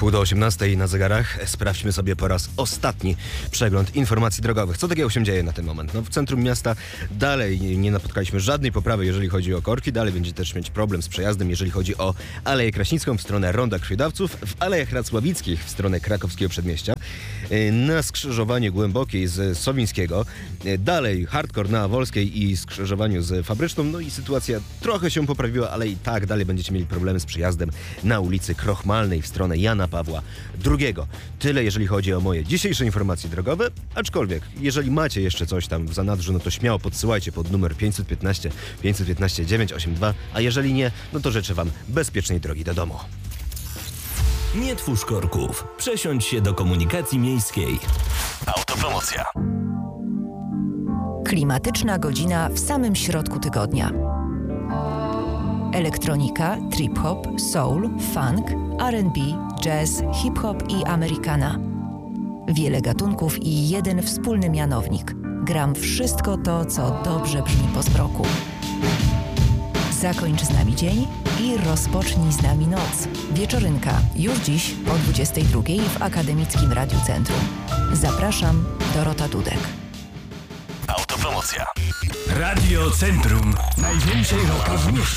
7:30 na zegarach. Sprawdźmy sobie po raz ostatni przegląd informacji drogowych. Co takiego się dzieje na ten moment? No, w centrum miasta dalej nie napotkaliśmy żadnej poprawy, jeżeli chodzi o korki. Dalej będzie też mieć problem z przejazdem, jeżeli chodzi o Aleję Kraśnicką w stronę Ronda Krwiodawców, w Alejach Racławickich w stronę Krakowskiego Przedmieścia, na skrzyżowaniu Głębokiej z Sowińskiego, dalej hardcore na Wolskiej i skrzyżowaniu z Fabryczną. No i sytuacja trochę się poprawiła, ale i tak dalej będziecie mieli problemy z przejazdem na ulicy Krochmalnej w stronę Jana Pawła II. Tyle, jeżeli chodzi o moje dzisiejsze informacje drogowe, aczkolwiek, jeżeli macie jeszcze coś tam w zanadrzu, no to śmiało podsyłajcie pod numer 515 982, a jeżeli nie, no to życzę wam bezpiecznej drogi do domu. Nie twórz korków. Przesiądź się do komunikacji miejskiej. Autopromocja. Klimatyczna godzina w samym środku tygodnia. Elektronika, trip-hop, soul, funk, R&B, jazz, hip-hop i americana. Wiele gatunków i jeden wspólny mianownik. Gram wszystko to, co dobrze brzmi po zmroku. Zakończ z nami dzień i rozpocznij z nami noc. Wieczorynka już dziś o 22:00 w Akademickim Radiu Centrum. Zapraszam, Dorota Dudek. Autopromocja. Radio Centrum. Najwięcej rocka w mieście.